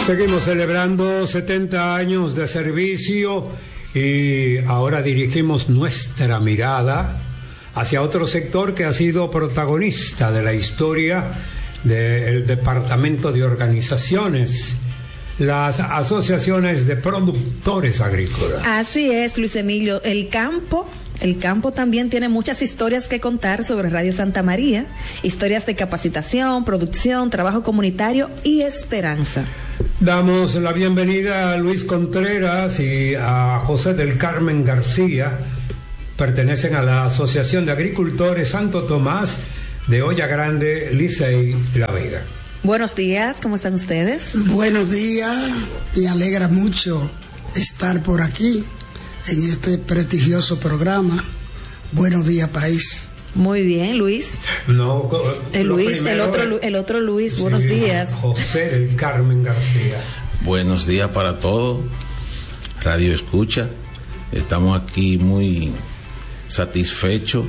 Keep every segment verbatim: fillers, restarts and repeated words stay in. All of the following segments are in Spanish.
Seguimos celebrando setenta años de servicio y ahora dirigimos nuestra mirada hacia otro sector que ha sido protagonista de la historia del Departamento de Organizaciones, las asociaciones de productores agrícolas. Así es, Luis Emilio, el campo... El campo también tiene muchas historias que contar sobre Radio Santa María, historias de capacitación, producción, trabajo comunitario y esperanza. Damos la bienvenida a Luis Contreras y a José del Carmen García. Pertenecen a la Asociación de Agricultores Santo Tomás de Olla Grande, Licey, La Vega. Buenos días, ¿cómo están ustedes? Buenos días, me alegra mucho estar por aquí en este prestigioso programa. Buenos días, país. Muy bien, Luis. No, el Luis, el otro, el otro Luis. Sí, buenos días. José del Carmen García. Buenos días para todos. Radio Escucha. Estamos aquí muy satisfechos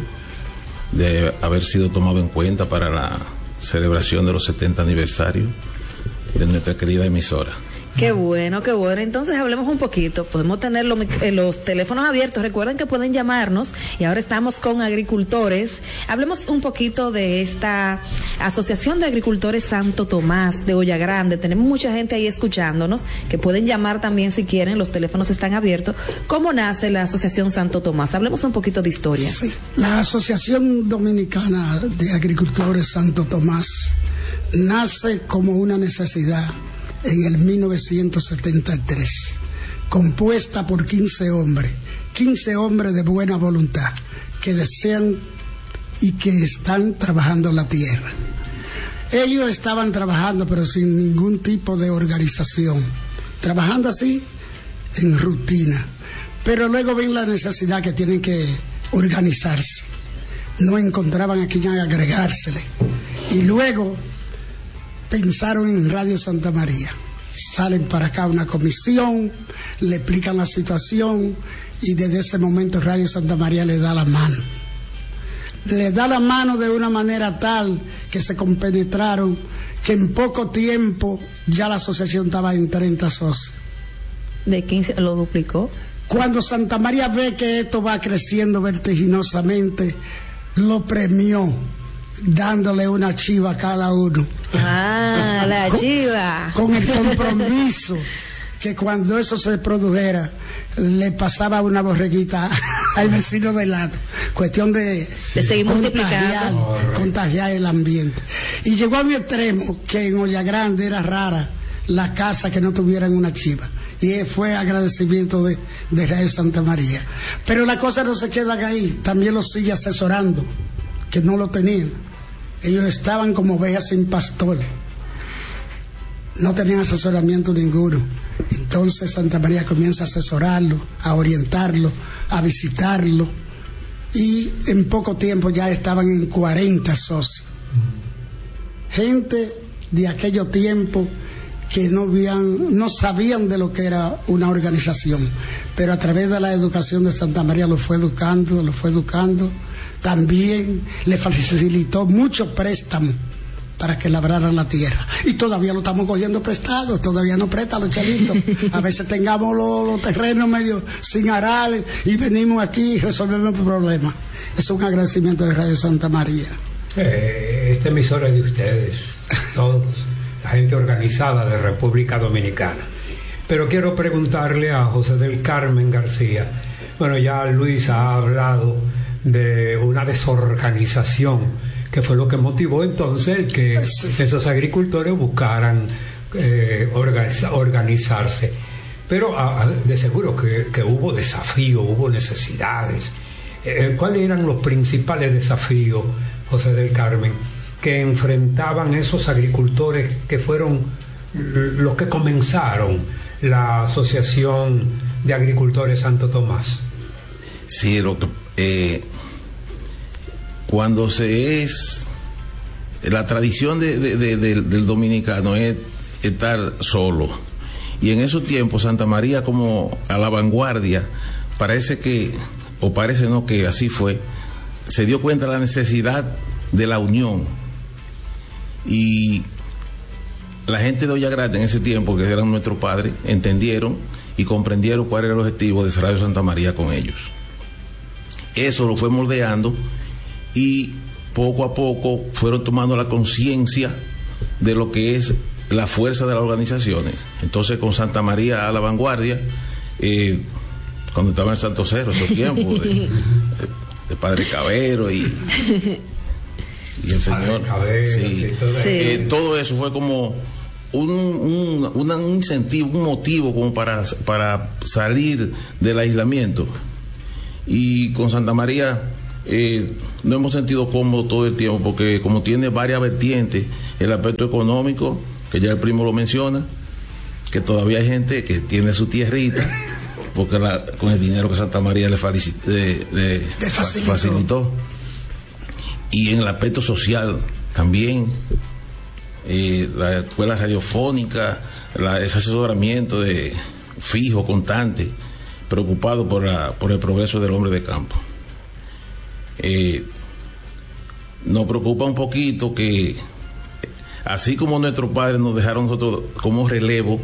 de haber sido tomado en cuenta para la celebración de los setenta aniversarios de nuestra querida emisora. Qué bueno, qué bueno. Entonces hablemos un poquito. Podemos tener los, los teléfonos abiertos. Recuerden que pueden llamarnos y ahora estamos con agricultores. Hablemos un poquito de esta Asociación de Agricultores Santo Tomás de Olla Grande. Tenemos mucha gente ahí escuchándonos que pueden llamar también si quieren. Los teléfonos están abiertos. ¿Cómo nace la Asociación Santo Tomás? Hablemos un poquito de historia. Sí, la Asociación Dominicana de Agricultores Santo Tomás nace como una necesidad en el mil novecientos setenta y tres, compuesta por quince hombres, quince hombres de buena voluntad, que desean y que están trabajando la tierra. Ellos estaban trabajando, pero sin ningún tipo de organización, trabajando así en rutina, pero luego ven la necesidad que tienen que organizarse. No encontraban a quién agregársele, y luego pensaron en Radio Santa María. Salen para acá una comisión, le explican la situación y desde ese momento Radio Santa María le da la mano. Le da la mano de una manera tal que se compenetraron que en poco tiempo ya la asociación estaba en treinta socios. ¿De quince lo duplicó? Cuando Santa María ve que esto va creciendo vertiginosamente, lo premió dándole una chiva a cada uno. Ah, la con, chiva. Con el compromiso que cuando eso se produjera, le pasaba una borreguita al vecino de lado. Cuestión de, de seguir contagiar, contagiar el ambiente. Y llegó a mi extremo que en Olla Grande era rara la casa que no tuvieran una chiva. Y fue agradecimiento de, de Radio Santa María. Pero la cosa no se queda ahí, también lo sigue asesorando, que no lo tenían. Ellos estaban como ovejas sin pastor, no tenían asesoramiento ninguno. Entonces Santa María comienza a asesorarlo, a orientarlo, a visitarlo, y en poco tiempo ya estaban en cuarenta socios. Gente de aquello tiempo que no habían, no sabían de lo que era una organización, pero a través de la educación de Santa María lo fue educando, lo fue educando. También le facilitó muchos préstamos para que labraran la tierra. Y todavía lo estamos cogiendo prestado, todavía no presta los chalitos. A veces tengamos los, los terrenos medio sin arar y venimos aquí y resolvemos el problema. Es un agradecimiento de Radio Santa María. Eh, esta emisora es de ustedes, todos, la gente organizada de República Dominicana. Pero quiero preguntarle a José del Carmen García. Bueno, ya Luis ha hablado de una desorganización, que fue lo que motivó entonces que esos agricultores buscaran eh, organiza, organizarse. Pero a, a, de seguro que, que hubo desafíos, hubo necesidades. Eh, ¿Cuáles eran los principales desafíos, José del Carmen, que enfrentaban esos agricultores que fueron los que comenzaron la Asociación de Agricultores Santo Tomás? Sí, lo que eh, cuando se es la tradición de, de, de, de, del dominicano es estar solo, y en esos tiempos Santa María, como a la vanguardia, parece que, o parece no que así fue, se dio cuenta de la necesidad de la unión, y la gente de Olla Grande en ese tiempo, que eran nuestros padres, entendieron y comprendieron cuál era el objetivo de Radio Santa María con ellos. Eso lo fue moldeando y poco a poco fueron tomando la conciencia de lo que es la fuerza de las organizaciones. Entonces, con Santa María a la vanguardia, eh, cuando estaba en Santo Cerro, esos tiempos de, de, de Padre Cabero y, y el Señor. Cabero, sí, todo, sí. Eh, todo eso fue como un, un, un, un incentivo, un motivo como para, para salir del aislamiento. Y con Santa María eh, nos hemos sentido cómodos todo el tiempo, porque como tiene varias vertientes, el aspecto económico, que ya el primo lo menciona, que todavía hay gente que tiene su tierrita, porque la, con el dinero que Santa María le, falicit, le, le facilitó. facilitó. Y en el aspecto social también, eh, la escuela radiofónica, la, ese asesoramiento de fijo, constante, preocupado por, la, por el progreso del hombre de campo. Eh, nos preocupa un poquito que, así como nuestros padres nos dejaron nosotros como relevo,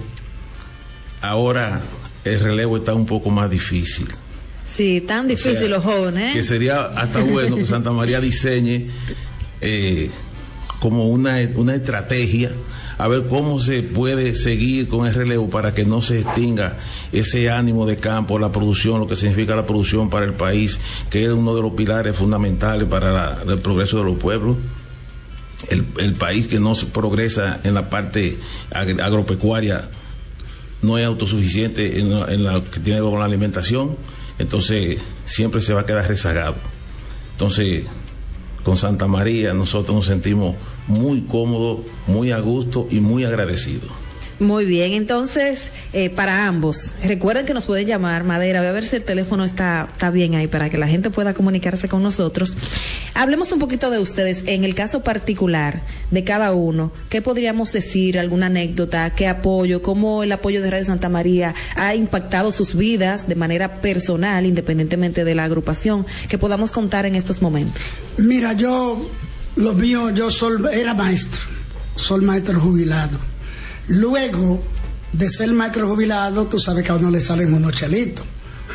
ahora el relevo está un poco más difícil. Sí, tan difícil, o sea, los jóvenes. Que sería hasta bueno que Santa María diseñe eh, como una, una estrategia a ver cómo se puede seguir con el relevo para que no se extinga ese ánimo de campo, la producción, lo que significa la producción para el país, que es uno de los pilares fundamentales para la, el progreso de los pueblos. El, el país que no se progresa en la parte ag, agropecuaria no es autosuficiente en, en la que tiene con la alimentación, entonces siempre se va a quedar rezagado. Entonces, con Santa María nosotros nos sentimos muy cómodos, muy a gusto y muy agradecidos. Muy bien, entonces, eh, para ambos, recuerden que nos pueden llamar, Madera, voy a ver si el teléfono está, está bien ahí para que la gente pueda comunicarse con nosotros. Hablemos un poquito de ustedes, en el caso particular de cada uno, ¿qué podríamos decir? ¿Alguna anécdota? ¿Qué apoyo? ¿Cómo el apoyo de Radio Santa María ha impactado sus vidas de manera personal, independientemente de la agrupación, que podamos contar en estos momentos? Mira, yo, lo mío, yo soy, era maestro, soy maestro jubilado. Luego de ser maestro jubilado, tú sabes que a uno le salen unos chelitos.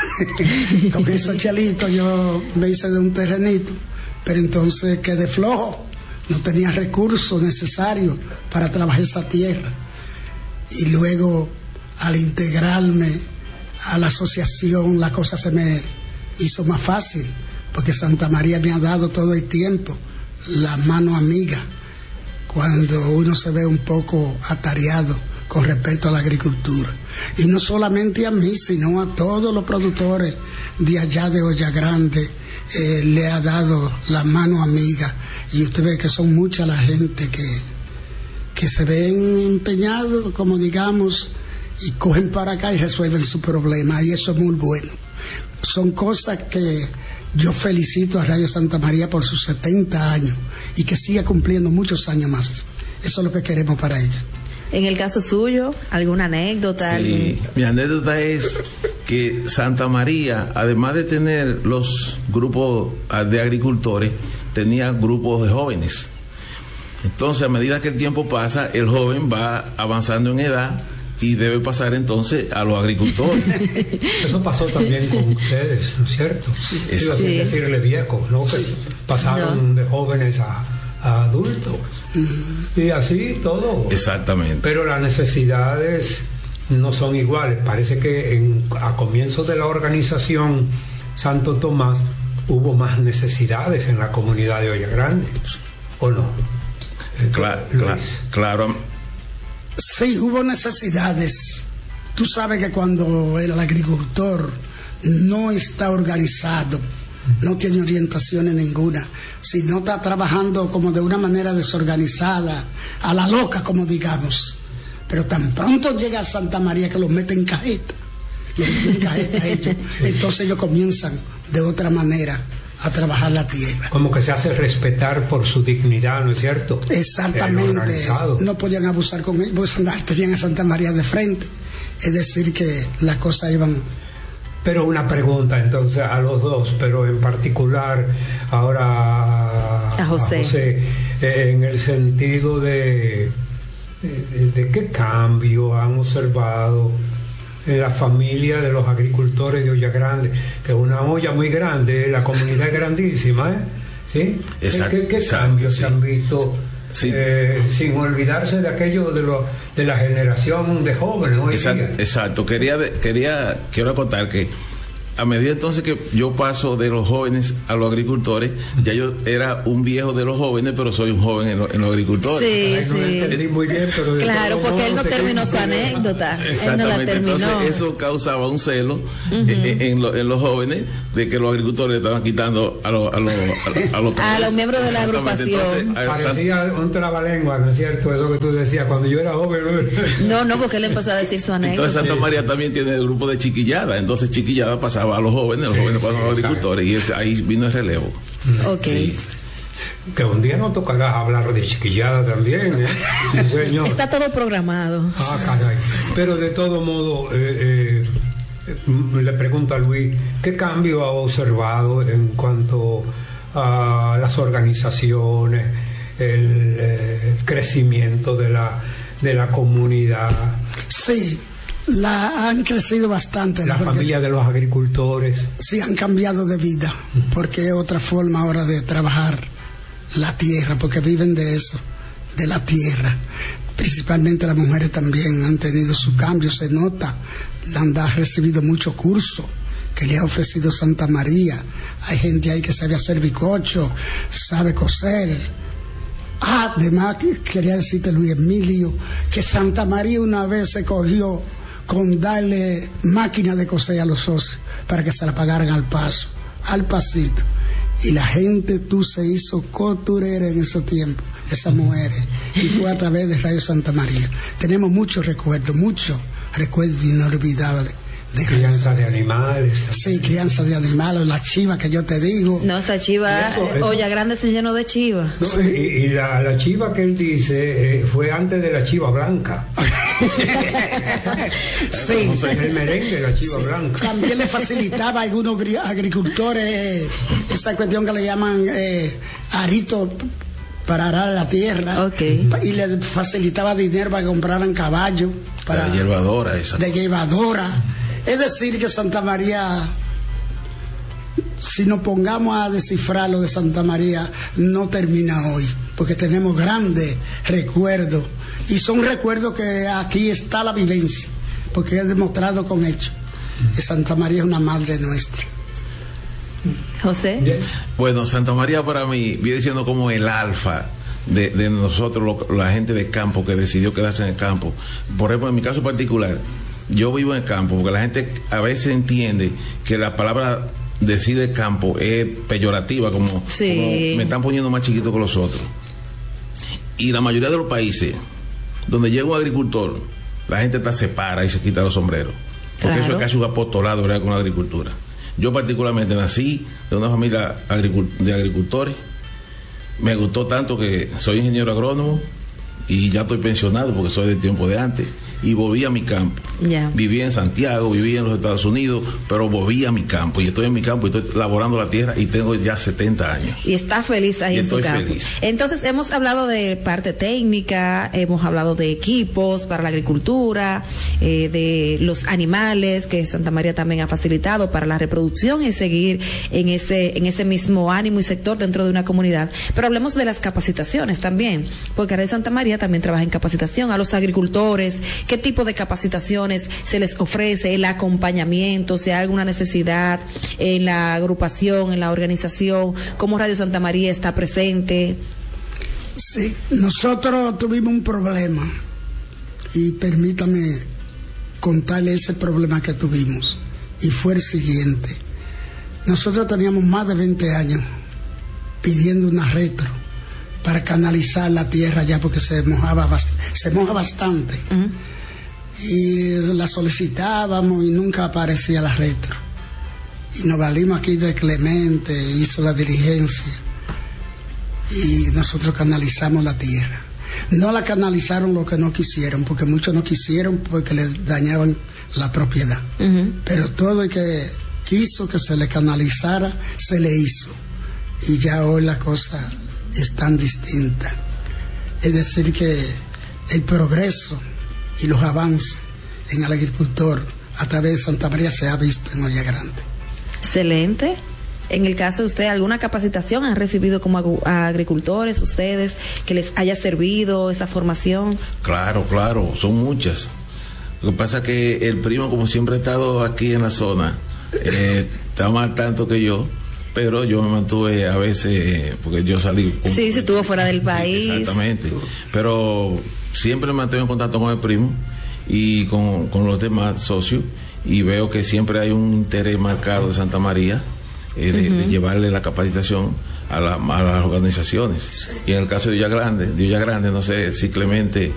Con esos chelitos yo me hice de un terrenito, pero entonces quedé flojo, no tenía recursos necesarios para trabajar esa tierra. Y luego, al integrarme a la asociación, la cosa se me hizo más fácil, porque Santa María me ha dado todo el tiempo la mano amiga cuando uno se ve un poco atareado con respecto a la agricultura. Y no solamente a mí, sino a todos los productores de allá de Olla Grande, eh, le ha dado la mano amiga. Y usted ve que son mucha la gente que, que se ven empeñados, como digamos, y cogen para acá y resuelven su problema. Y eso es muy bueno. Son cosas que yo felicito a Radio Santa María por sus setenta años y que siga cumpliendo muchos años más. Eso es lo que queremos para ella. En el caso suyo, ¿alguna anécdota? Sí, ¿Algún... mi anécdota es que Santa María, además de tener los grupos de agricultores, tenía grupos de jóvenes. Entonces, a medida que el tiempo pasa, el joven va avanzando en edad y debe pasar entonces a los agricultores. Eso pasó también con ustedes, ¿no es cierto? Sí. Iba a sí. decirle viejos, ¿no? Que pasaron no. de jóvenes a, a adultos. Mm. Y así todo. Exactamente. Pero las necesidades no son iguales. Parece que en, a comienzos de la organización Santo Tomás hubo más necesidades en la comunidad de Olla Grande, ¿o no? Claro, claro, claro. Sí, hubo necesidades. Tú sabes que cuando el agricultor no está organizado, no tiene orientación ninguna, si no está trabajando como de una manera desorganizada, a la loca, como digamos, pero tan pronto llega a Santa María que los mete en cajeta, los mete en cajeta a ellos, entonces ellos comienzan de otra manera a trabajar la tierra. Como que se hace respetar por su dignidad, ¿no es cierto? Exactamente. No podían abusar con ellos, pues tenían a Santa María de frente. Es decir, que las cosas iban... Pero una pregunta entonces a los dos, pero en particular ahora a José, a José eh, en el sentido de, de, de qué cambio han observado en la familia de los agricultores de Olla Grande, que es una olla muy grande, la comunidad es grandísima, ¿eh? ¿Sí? Exacto, ¿Qué, qué exacto, cambios sí. se han visto? Sí. Eh, sin olvidarse de aquello de, lo, de la generación de jóvenes hoy Exacto, día. exacto. Quería, quería, quiero acotar que a medida entonces que yo paso de los jóvenes a los agricultores, ya yo era un viejo de los jóvenes, pero soy un joven en, lo, en los agricultores. Sí, Ay, no sí. lo entendí muy bien, pero de Claro, todos porque él no modos, terminó su seguimos- anécdota. Él no la Exactamente, terminó. entonces eso causaba un celo uh-huh. en, en, lo, en los jóvenes de que los agricultores estaban quitando a, lo, a, lo, a, a los, A los miembros de la Exactamente, agrupación. entonces, a- Parecía un trabalengua, ¿no es cierto? Eso que tú decías, cuando yo era joven. No, no, porque él empezó a decir su Entonces anécdota. Santa María también tiene el grupo de Chiquillada, entonces Chiquillada pasaba a los jóvenes, los Sí, jóvenes sí, pasaban a los exacto. agricultores y ese, ahí vino el relevo. Ok. Sí. Que un día no tocarás hablar de chiquillada también, ¿eh? Sí, señor. Está todo programado. Ah, caray. Pero de todo modo, eh, eh, le pregunto a Luis, ¿qué cambio ha observado en cuanto a las organizaciones, el, eh, el crecimiento de la, de la comunidad, Sí, la, han crecido bastante. la porque familia de los agricultores? sí han cambiado de vida, porque es otra forma ahora de trabajar la tierra, porque viven de eso, de la tierra. Principalmente las mujeres también han tenido su cambio, se nota, han da- recibido mucho curso que le ha ofrecido Santa María. Hay gente ahí que sabe hacer bizcocho, sabe coser. Ah, además, que- quería decirte, Luis Emilio, que Santa María una vez se cogió con darle máquina de coser a los socios para que se la pagaran al paso, al pasito. Y la gente, tú se hizo costurera en esos tiempos, esas mujeres, y fue a través de Radio Santa María. Tenemos muchos recuerdos, muchos recuerdos inolvidables de Crianza de animales. Sí, crianza de animales, la chiva que yo te digo. No, esa chiva, Eso, eso. Olla Grande se llenó de chiva. No, y y la, la chiva que él dice eh, fue antes de la chiva blanca. Sí. El merengue, la chiva blanca. También le facilitaba a algunos gri- agricultores eh, esa cuestión que le llaman eh, arito para arar la tierra. Ok. Y le facilitaba dinero para que compraran caballos, para La hierbadora esa. de llevadora. Es decir, que Santa María, si nos pongamos a descifrar lo de Santa María, no termina hoy, porque tenemos grandes recuerdos, y son recuerdos que aquí está la vivencia, porque es demostrado con hechos que Santa María es una madre nuestra. José. Bueno, Santa María para mí viene siendo como el alfa de, de nosotros, lo- la gente de campo que decidió quedarse en el campo. Por ejemplo, en mi caso particular, yo vivo en el campo, porque la gente a veces entiende que la palabra decir de campo es peyorativa, como, Sí. como me están poniendo más chiquito que los otros. Y la mayoría de los países donde llega un agricultor, la gente está separa y se quita los sombreros, porque Claro. eso es casi un apostolado, ¿verdad?, con la agricultura. Yo particularmente nací de una familia agricul- de agricultores. Me gustó tanto que soy ingeniero agrónomo y ya estoy pensionado porque soy del tiempo de antes. Y volví a mi campo. Ya. Viví en Santiago, viví en los Estados Unidos, pero volví a mi campo. Y estoy en mi campo y estoy laborando la tierra y tengo ya setenta años. Y está feliz ahí Y en su estoy campo. feliz. Entonces, hemos hablado de parte técnica, hemos hablado de equipos para la agricultura, eh, de los animales que Santa María también ha facilitado para la reproducción y seguir en ese, en ese mismo ánimo y sector dentro de una comunidad. Pero hablemos de las capacitaciones también, porque Radio Santa María también trabaja en capacitación a los agricultores. ¿Qué tipo de capacitaciones se les ofrece? El acompañamiento, si hay alguna necesidad en la agrupación, en la organización, cómo Radio Santa María está presente. Sí, nosotros tuvimos un problema, y permítame contarle ese problema que tuvimos, y fue el siguiente. Nosotros teníamos más de veinte años pidiendo una retro para canalizar la tierra ya, porque se mojaba bast- se moja bastante. Uh-huh. Y la solicitábamos y nunca aparecía la retro. Y nos valimos aquí de Clemente, hizo la diligencia y nosotros canalizamos la tierra. No la canalizaron los que no quisieron, porque muchos no quisieron porque les dañaban la propiedad. Uh-huh. Pero todo el que quiso que se le canalizara, se le hizo. Y ya hoy la cosa es tan distinta. Es decir que el progreso y los avances en el agricultor a través de Santa María se ha visto en Olla Grande. Excelente. En el caso de usted, ¿alguna capacitación han recibido como agu- agricultores ustedes que les haya servido esa formación? Claro, claro, son muchas. Lo que pasa es que el primo, como siempre ha estado aquí en la zona, eh, está más al tanto que yo, pero yo me mantuve a veces, porque yo salí... Sí, si sí, estuvo fuera del país. Sí, exactamente. Pero siempre me mantengo en contacto con el primo y con, con los demás socios, y veo que siempre hay un interés marcado de Santa María eh, de, uh-huh. de llevarle la capacitación a, la, a las organizaciones. Y en el caso de Olla Grande, de Olla Grande, no sé si Clemente